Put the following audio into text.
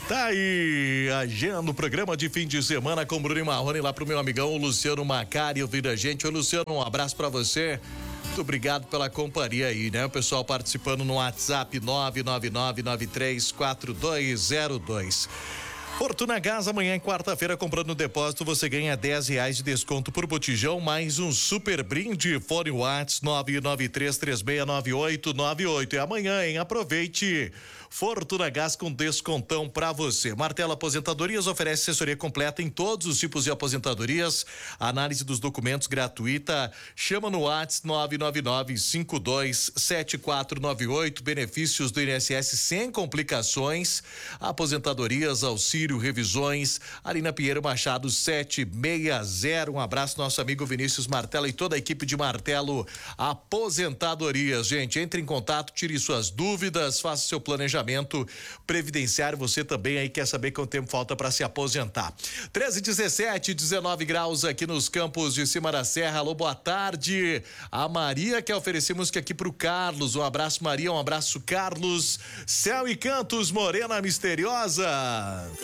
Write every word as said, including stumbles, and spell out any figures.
Tá aí, agenda o programa de fim de semana com Bruno e Marrone lá pro meu amigão o Luciano Macari ouvindo a gente. Ô Luciano, um abraço pra você. Muito obrigado pela companhia aí, né? O pessoal participando no WhatsApp nove nove nove nove três quatro dois zero dois. Fortuna Gás, amanhã, quarta-feira, comprando no depósito, você ganha dez reais de desconto por botijão, mais um super brinde. Fone Whats nove nove três três seis nove oito nove oito. É amanhã, hein? Aproveite. Fortuna Gás com descontão pra você. Martelo Aposentadorias oferece assessoria completa em todos os tipos de aposentadorias. Análise dos documentos gratuita. Chama no Whats nove nove nove cinco dois sete quatro nove oito. Benefícios do I N S S sem complicações. Aposentadorias, auxílio, revisões. Ali na Pinheiro Machado setecentos e sessenta. Um abraço nosso amigo Vinícius Martelo e toda a equipe de Martelo Aposentadorias. Gente, entre em contato, tire suas dúvidas, faça seu planejamento previdenciário. Você também aí quer saber quanto tempo falta para se aposentar. treze, dezessete, dezenove graus aqui nos campos de cima da serra. Alô, boa tarde. A Maria quer oferecer música aqui pro Carlos. Um abraço, Maria. Um abraço, Carlos. Céu e Cantos, Morena Misteriosa.